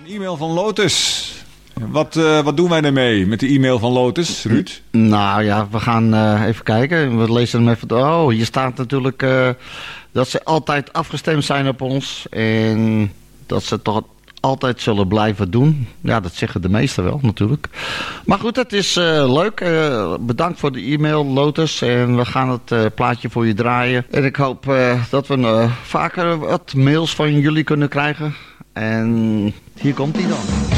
E-mail van Lotus. Wat doen wij ermee met de e-mail van Lotus, Ruud? Nou ja, we gaan even kijken. We lezen hem even. Oh, hier staat natuurlijk dat ze altijd afgestemd zijn op ons. En dat ze toch altijd zullen blijven doen. Ja, dat zeggen de meesten wel natuurlijk. Maar goed, het is leuk. Bedankt voor de e-mail, Lotus. En we gaan het plaatje voor je draaien. En ik hoop dat we vaker wat mails van jullie kunnen krijgen. En hier komt hij dan.